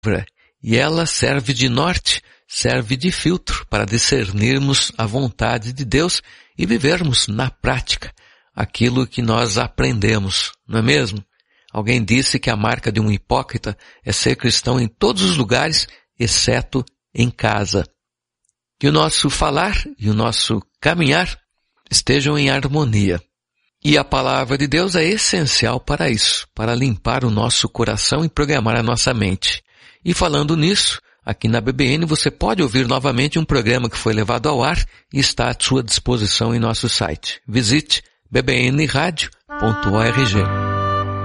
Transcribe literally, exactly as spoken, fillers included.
e ela serve de norte, serve de filtro para discernirmos a vontade de Deus e vivermos na prática aquilo que nós aprendemos, não é mesmo? Alguém disse que a marca de um hipócrita é ser cristão em todos os lugares, exceto em casa. Que o nosso falar e o nosso caminhar estejam em harmonia. E a palavra de Deus é essencial para isso, para limpar o nosso coração e programar a nossa mente. E falando nisso, aqui na B B N você pode ouvir novamente um programa que foi levado ao ar e está à sua disposição em nosso site. Visite b b n radio ponto org.